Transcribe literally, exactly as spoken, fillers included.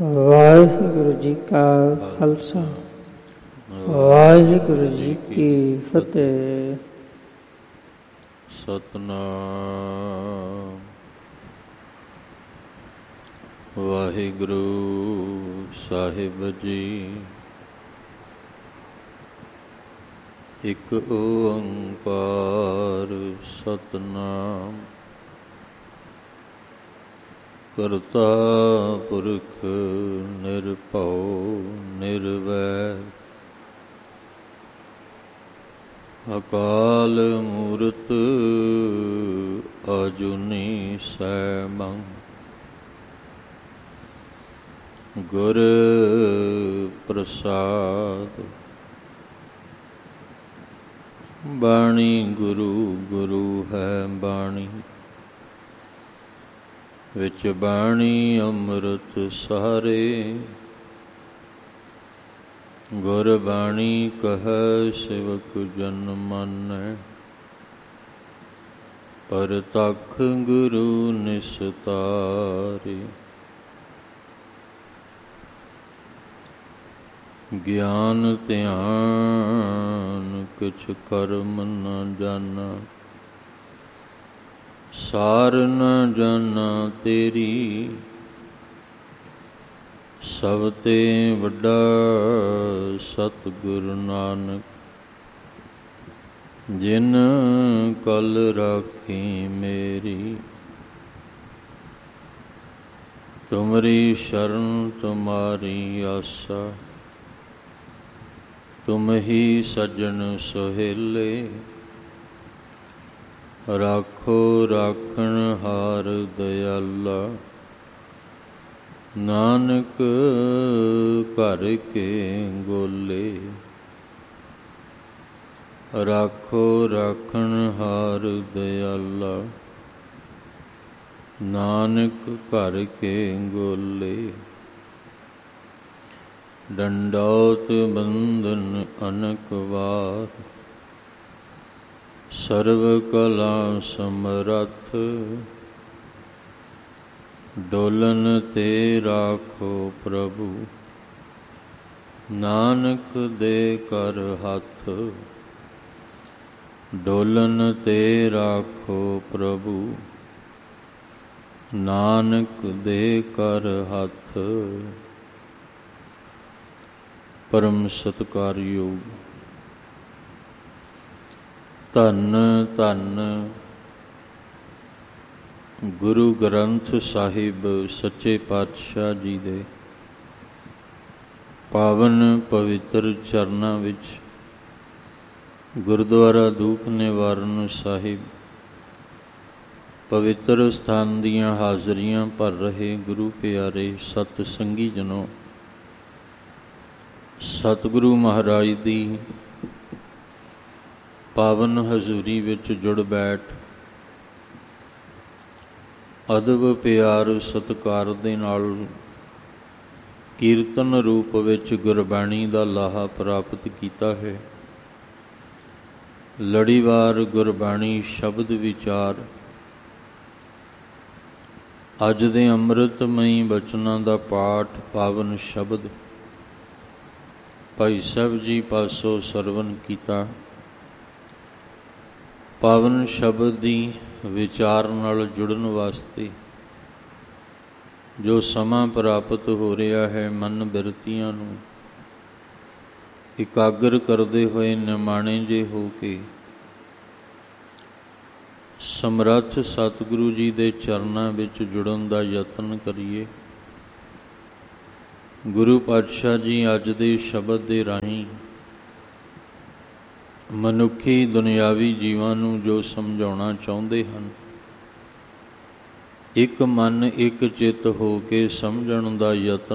ਵਾਹਿਗੁਰੂ ਜੀ ਕਾ ਖਾਲਸਾ, ਵਾਹਿਗੁਰੂ ਜੀ ਕੀ ਫਤਿਹ। ਸਤਿਨਾਮ ਵਾਹਿਗੁਰੂ ਸਾਹਿਬ ਜੀ। ਇੱਕ ਓੰਕਾਰ ਸਤਿਨਾਮ ਕਰਤਾ ਪੁਰਖ ਨਿਰਭਉ ਨਿਰਵੈਰ ਅਕਾਲ ਮੂਰਤ ਅਜੂਨੀ ਸੈਭੰ ਗੁਰ ਪ੍ਰਸਾਦ। ਬਾਣੀ ਗੁਰੂ ਗੁਰੂ ਹੈ ਬਾਣੀ, ਵਿੱਚ ਬਾਣੀ ਅੰਮ੍ਰਿਤ ਸਾਰੇ। ਗੁਰ ਬਾਣੀ ਕਹੈ ਸੇਵਕ ਜਨ ਮਾਨੈ, ਪਰਤਖ ਗੁਰੂ ਨਿਸਤਾਰੇ। ਗਿਆਨ ਧਿਆਨ ਕਿਛ ਕਰਮ ਨ ਜਾਨਾ, ਸਾਰ ਨ ਜਾਨਾ ਤੇਰੀ। ਸਭ ਤੇ ਵੱਡਾ ਸਤਿਗੁਰੂ ਨਾਨਕ, ਜਿਨ ਕਲ ਰਾਖੀ ਮੇਰੀ। ਤੁਮਰੀ ਸ਼ਰਨ ਤੁਮਾਰੀ ਆਸਾ, ਤੁਮ ਹੀ ਸੱਜਣ ਸੁਹੇਲੇ। ਰਾਖੋ ਰਾਖਣ ਹਾਰ ਦਇਆਲਾ, ਨਾਨਕ ਘਰ ਕੇ ਗੋਲੇ। ਰਾਖੋ ਰਾਖਣ ਹਾਰ ਦਇਆਲਾ, ਨਾਨਕ ਘਰ ਕੇ ਗੋਲੇ। ਡੰਡੌਤ ਬੰਧਨ ਅਨਕ ਵਾਰ, ਸਰਵ ਕਲਾ ਸਮਰੱਥ। ਡੋਲਨ ਤੇ ਰਾਖੋ ਪ੍ਰਭੂ, ਨਾਨਕ ਦੇ ਕਰ ਹੱਥ। ਡੋਲਨ ਤੇ ਰਾਖੋ ਪ੍ਰਭੂ, ਨਾਨਕ ਦੇ ਕਰ ਹੱਥ। ਪਰਮ ਸਤਿਕਾਰਯੋਗ ਧੰਨ ਧੰਨ ਗੁਰੂ ਗ੍ਰੰਥ ਸਾਹਿਬ ਸੱਚੇ ਪਾਤਸ਼ਾਹ ਜੀ ਦੇ ਪਾਵਨ ਪਵਿੱਤਰ ਚਰਨਾਂ ਵਿੱਚ ਗੁਰਦੁਆਰਾ ਦੂਖ ਨਿਵਾਰਨ ਸਾਹਿਬ ਪਵਿੱਤਰ ਸਥਾਨ ਦੀਆਂ ਹਾਜ਼ਰੀਆਂ ਭਰ ਰਹੇ ਗੁਰੂ ਪਿਆਰੇ ਸਤ ਸੰਗੀ ਜਨੋ, ਸਤਿਗੁਰੂ ਮਹਾਰਾਜ ਦੀ ਪਾਵਨ ਹਜ਼ੂਰੀ ਵਿੱਚ ਜੁੜ ਬੈਠ ਅਦਬ ਪਿਆਰ ਸਤਿਕਾਰ ਦੇ ਨਾਲ ਕੀਰਤਨ ਰੂਪ ਵਿੱਚ ਗੁਰਬਾਣੀ ਦਾ ਲਾਹਾ ਪ੍ਰਾਪਤ ਕੀਤਾ ਹੈ। ਲੜੀਵਾਰ ਗੁਰਬਾਣੀ ਸ਼ਬਦ ਵਿਚਾਰ ਅੱਜ ਦੇ ਅੰਮ੍ਰਿਤਮਈ ਬਚਨਾਂ ਦਾ ਪਾਠ ਪਾਵਨ ਸ਼ਬਦ ਭਾਈ ਸਾਹਿਬ ਜੀ ਪਾਸੋਂ ਸਰਵਨ ਕੀਤਾ। ਪਾਵਨ ਸ਼ਬਦ ਦੀ ਵਿਚਾਰ ਨਾਲ ਜੁੜਨ ਵਾਸਤੇ ਜੋ ਸਮਾਂ ਪ੍ਰਾਪਤ ਹੋ ਰਿਹਾ ਹੈ, ਮਨ ਬਿਰਤੀਆਂ ਨੂੰ ਇਕਾਗਰ ਕਰਦੇ ਹੋਏ ਨਿਮਾਣੇ ਜੇ ਹੋ ਕੇ ਸਮਰੱਥ ਸਤਿਗੁਰੂ ਜੀ ਦੇ ਚਰਨਾਂ ਵਿੱਚ ਜੁੜਨ ਦਾ ਯਤਨ ਕਰੀਏ। ਗੁਰੂ ਪਾਤਸ਼ਾਹ ਜੀ ਅੱਜ ਦੇ ਸ਼ਬਦ ਦੇ ਰਾਹੀਂ ਮਨੁੱਖੀ ਦੁਨਿਆਵੀ ਜੀਵਾਂ ਨੂੰ ਜੋ ਸਮਝਾਉਣਾ ਚਾਹੁੰਦੇ ਹਨ, ਇੱਕ ਮਨ ਇੱਕ ਚਿੱਤ ਹੋ ਕੇ ਸਮਝਣ ਦਾ ਯਤਨ